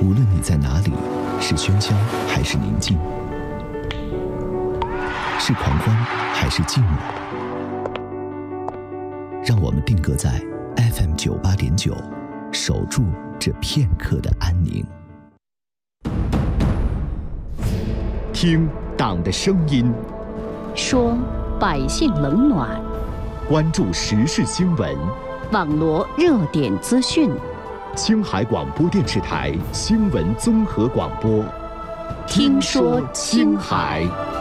无论你在哪里，是喧嚣还是宁静，是狂欢还是寂寞，让我们定格在 FM98.9，守住这片刻的安宁。 听党的声音， 说百姓冷暖， 关注时事新闻， 网罗热点资讯。 青海广播电视台新闻综合广播，听说青海。